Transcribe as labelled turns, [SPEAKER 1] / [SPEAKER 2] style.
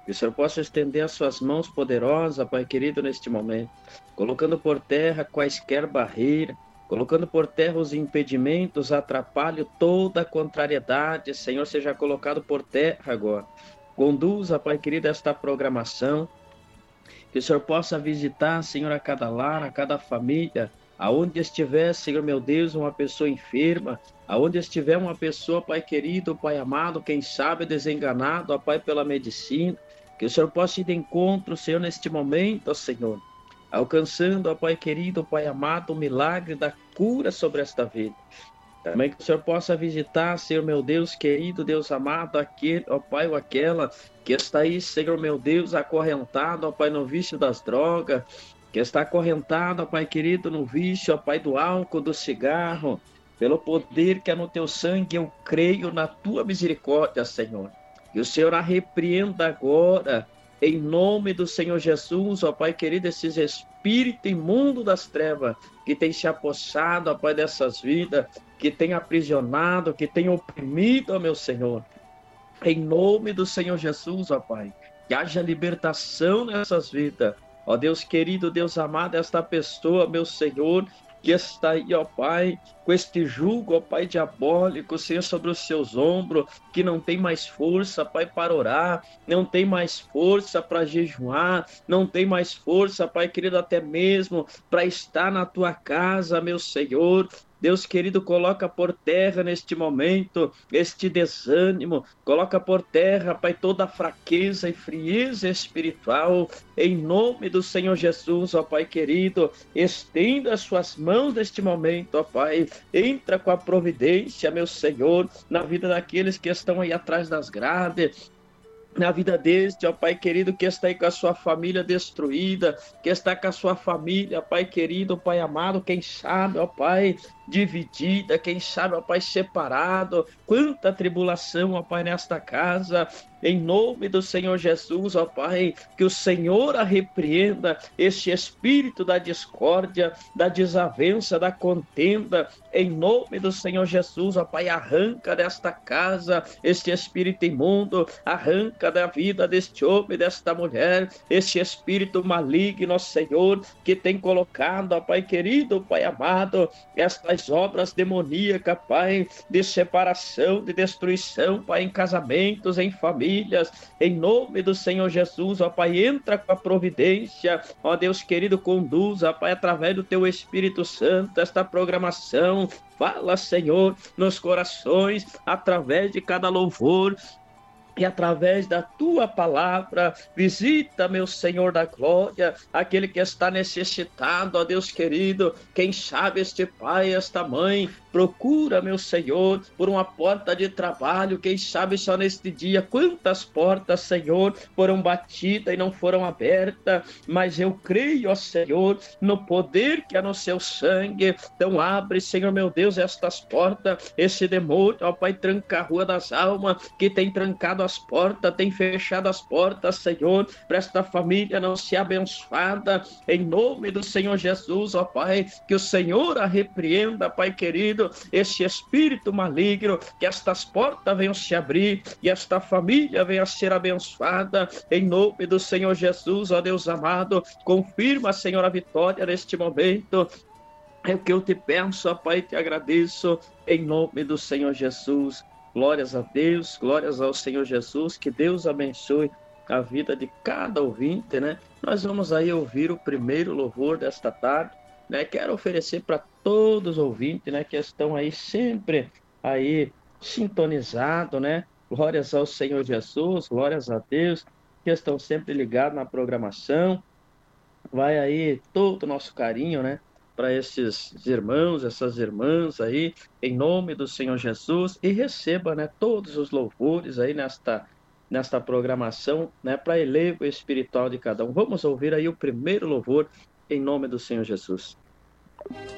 [SPEAKER 1] Que o Senhor possa estender as suas mãos poderosas, Pai querido, neste momento, colocando por terra quaisquer barreiras, colocando por terra os impedimentos, atrapalho, toda a contrariedade, Senhor, seja colocado por terra agora. Conduza, Pai querido, esta programação, que o Senhor possa visitar, Senhor, a cada lar, a cada família, aonde estiver, Senhor meu Deus, uma pessoa enferma, aonde estiver uma pessoa, Pai querido, Pai amado, quem sabe desenganado, ó Pai, pela medicina, que o Senhor possa ir de encontro, Senhor, neste momento, ó Senhor, alcançando, ó Pai querido, Pai amado, o milagre da cura sobre esta vida. Também que o Senhor possa visitar, Senhor meu Deus querido, Deus amado, aquele, ó Pai, ou aquela que está aí, Senhor meu Deus, acorrentado, ó Pai, no vício das drogas, que está acorrentado, ó Pai querido, no vício, ó Pai, do álcool, do cigarro, pelo poder que é no teu sangue, eu creio na tua misericórdia, Senhor. Que o Senhor a repreenda agora, em nome do Senhor Jesus, ó Pai querido, esses espíritos imundos das trevas que tem se apossado, ó Pai, dessas vidas, que tem aprisionado, que tem oprimido, ó meu Senhor. Em nome do Senhor Jesus, ó Pai, que haja libertação nessas vidas. Ó Deus querido, Deus amado, esta pessoa, meu Senhor, que está aí, ó Pai, com este jugo, ó Pai, diabólico, Senhor, sobre os seus ombros, que não tem mais força, Pai, para orar, não tem mais força para jejuar, não tem mais força, Pai querido, até mesmo para estar na tua casa, meu Senhor. Deus querido, coloca por terra neste momento este desânimo, coloca por terra, Pai, toda a fraqueza e frieza espiritual, em nome do Senhor Jesus, ó Pai querido, estenda as suas mãos neste momento, ó Pai, entra com a providência, meu Senhor, na vida daqueles que estão aí atrás das grades, na vida deste, ó Pai querido, que está aí com a sua família destruída, que está com a sua família, Pai querido, Pai amado, quem sabe, ó Pai, dividida, quem sabe, ó Pai, separado, quanta tribulação, ó Pai, nesta casa, em nome do Senhor Jesus, ó Pai, que o Senhor a repreenda, este espírito da discórdia, da desavença, da contenda, em nome do Senhor Jesus, ó Pai, arranca desta casa este espírito imundo, arranca da vida deste homem, desta mulher, este espírito maligno, Senhor, que tem colocado, ó Pai querido, Pai amado, estas obras demoníacas, Pai, de separação, de destruição, Pai, em casamentos, em famílias, em nome do Senhor Jesus, ó Pai, entra com a providência, ó Deus querido, conduza, Pai, através do Teu Espírito Santo, esta programação, fala, Senhor, nos corações, através de cada louvor, e através da tua palavra, visita, meu Senhor da glória, aquele que está necessitado, ó Deus querido, quem sabe este pai, esta mãe, procura, meu Senhor, por uma porta de trabalho, quem sabe só neste dia, quantas portas, Senhor, foram batidas e não foram abertas, mas eu creio, ó Senhor, no poder que há no seu sangue, então abre, Senhor meu Deus, estas portas, esse demônio, ó Pai, tranca a rua das almas, que tem trancado as portas, tem fechado as portas, Senhor, para esta família não ser abençoada, em nome do Senhor Jesus, ó Pai, que o Senhor a repreenda, Pai querido, este espírito maligno, que estas portas venham se abrir e esta família venha a ser abençoada, em nome do Senhor Jesus, ó Deus amado, confirma, Senhor, a vitória neste momento. É o que eu te peço, ó Pai, te agradeço, em nome do Senhor Jesus. Glórias a Deus, glórias ao Senhor Jesus, que Deus abençoe a vida de cada ouvinte, né? Nós vamos aí ouvir o primeiro louvor desta tarde, né? Quero oferecer para todos os ouvintes, né, que estão aí sempre aí sintonizados, né? Glórias ao Senhor Jesus, glórias a Deus, que estão sempre ligados na programação. Vai aí todo o nosso carinho, né, para esses irmãos, essas irmãs aí, em nome do Senhor Jesus, e receba, né, todos os louvores aí nesta programação, né, para elevo espiritual de cada um. Vamos ouvir aí o primeiro louvor em nome do Senhor Jesus.